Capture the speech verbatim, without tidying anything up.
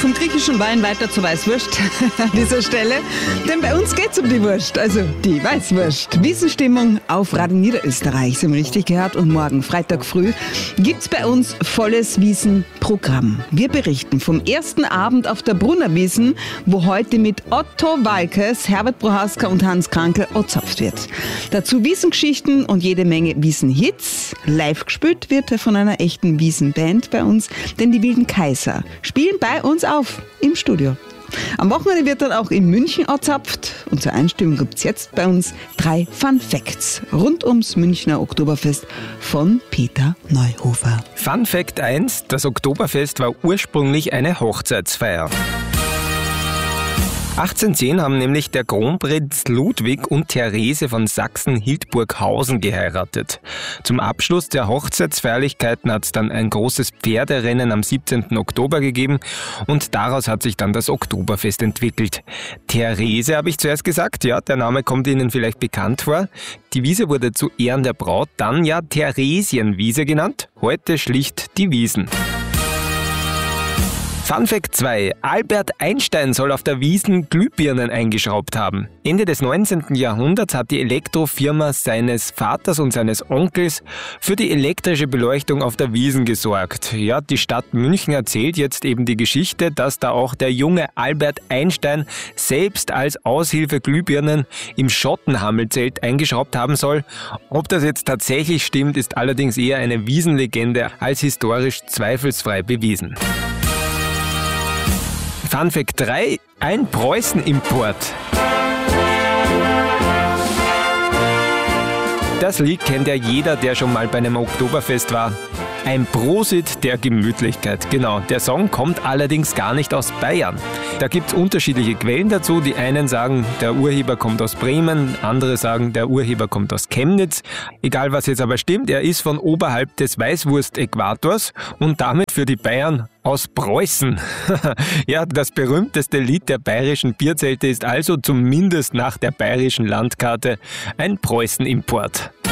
vom griechischen Wein weiter zur Weißwurst an dieser Stelle. Denn bei uns geht's um die Wurst, also die Weißwurst. Wiesenstimmung auf Radio Niederösterreich, Sie haben richtig gehört. Und morgen, Freitag früh, gibt's bei uns volles Wiesenprogramm. Wir berichten vom ersten Abend auf der Brunnerwiesen, wo heute mit Otto Walkes, Herbert Prohaska und Hans Krankel ozapft wird. Dazu Wiesengeschichten und jede Menge Wiesenhits. Live gespielt wird er von einer echten Wiesenband bei uns, denn die Wilden Kaiser spielen bei uns auf im Studio. Am Wochenende wird dann auch in München ozapft und zur Einstimmung gibt es jetzt bei uns drei Fun Facts rund ums Münchner Oktoberfest von Peter Neuhofer. Fun Fact eins, das Oktoberfest war ursprünglich eine Hochzeitsfeier. achtzehnhundertzehn haben nämlich der Kronprinz Ludwig und Therese von Sachsen-Hildburghausen geheiratet. Zum Abschluss der Hochzeitsfeierlichkeiten hat es dann ein großes Pferderennen am siebzehnten Oktober gegeben und daraus hat sich dann das Oktoberfest entwickelt. Therese habe ich zuerst gesagt, ja, der Name kommt Ihnen vielleicht bekannt vor. Die Wiese wurde zu Ehren der Braut dann ja Theresienwiese genannt, heute schlicht die Wiesn. Fun Fact zwei. Albert Einstein soll auf der Wiesn Glühbirnen eingeschraubt haben. Ende des neunzehnten Jahrhunderts hat die Elektrofirma seines Vaters und seines Onkels für die elektrische Beleuchtung auf der Wiesn gesorgt. Ja, die Stadt München erzählt jetzt eben die Geschichte, dass da auch der junge Albert Einstein selbst als Aushilfe Glühbirnen im Schottenhammelzelt eingeschraubt haben soll. Ob das jetzt tatsächlich stimmt, ist allerdings eher eine Wiesenlegende als historisch zweifelsfrei bewiesen. Fun Fact drei, ein Preußen-Import. Das Lied kennt ja jeder, der schon mal bei einem Oktoberfest war. Ein Prosit der Gemütlichkeit. Genau, der Song kommt allerdings gar nicht aus Bayern. Da gibt es unterschiedliche Quellen dazu. Die einen sagen, der Urheber kommt aus Bremen, andere sagen, der Urheber kommt aus Chemnitz. Egal was jetzt aber stimmt, er ist von oberhalb des Weißwurst-Äquators und damit für die Bayern aus Preußen. Ja, das berühmteste Lied der bayerischen Bierzelte ist also zumindest nach der bayerischen Landkarte ein Preußen-Import.